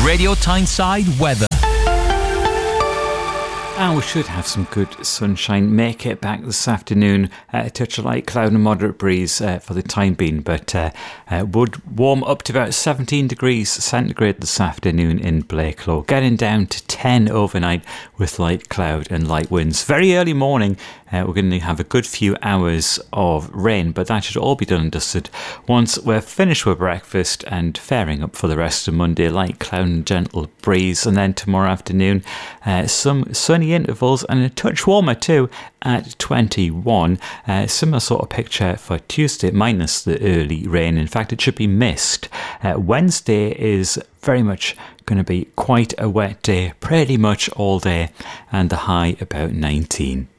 Radio Tyneside weather. And we should have some good sunshine. Make it back this afternoon. A touch of light cloud and moderate breeze for the time being, but would warm up to about 17 degrees centigrade this afternoon in Blakelaw, getting down to 10 overnight with light cloud and light winds. Very early morning, we're going to have a good few hours of rain, but that should all be done and dusted once we're finished with breakfast and faring up for the rest of Monday. Light cloud and gentle breeze, and then tomorrow afternoon some sunny intervals and a touch warmer too at 21. Similar sort of picture for Tuesday, minus the early rain. In fact, it should be mist. Wednesday is very much going to be quite a wet day, pretty much all day, and the high about 19.